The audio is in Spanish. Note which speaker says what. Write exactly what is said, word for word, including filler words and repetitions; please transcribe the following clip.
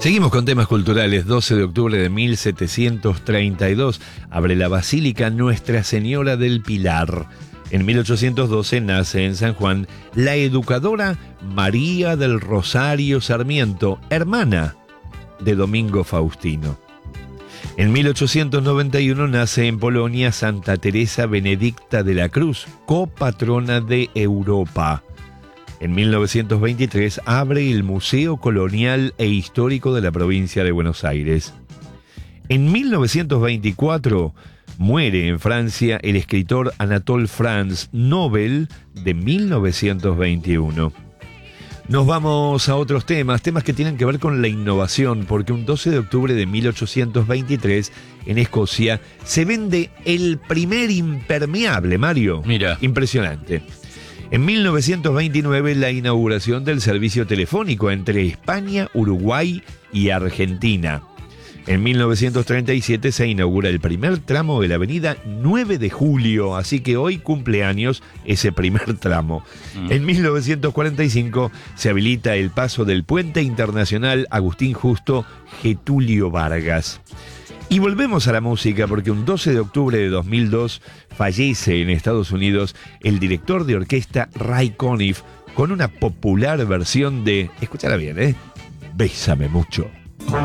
Speaker 1: Seguimos con temas culturales. doce de octubre de mil setecientos treinta y dos abre la Basílica Nuestra Señora del Pilar. En mil ochocientos doce nace en San Juan la educadora María del Rosario Sarmiento, hermana de Domingo Faustino. En mil ochocientos noventa y uno nace en Polonia Santa Teresa Benedicta de la Cruz, copatrona de Europa. En mil novecientos veintitrés abre el Museo Colonial e Histórico de la provincia de Buenos Aires. En mil novecientos veinticuatro muere en Francia el escritor Anatole France, Nobel de mil novecientos veintiuno. Nos vamos a otros temas, temas que tienen que ver con la innovación, porque un doce de octubre de mil ochocientos veintitrés en Escocia se vende el primer impermeable, Mario.
Speaker 2: Mira.
Speaker 1: Impresionante. En mil novecientos veintinueve, la inauguración del servicio telefónico entre España, Uruguay y Argentina. En mil novecientos treinta y siete se inaugura el primer tramo de la avenida nueve de julio, así que hoy cumple años ese primer tramo. Mm. En mil novecientos cuarenta y cinco se habilita el paso del Puente Internacional Agustín Justo Getulio Vargas. Y volvemos a la música porque un doce de octubre de dos mil dos fallece en Estados Unidos el director de orquesta Ray Conniff con una popular versión de, escúchala bien, ¿eh? Bésame mucho.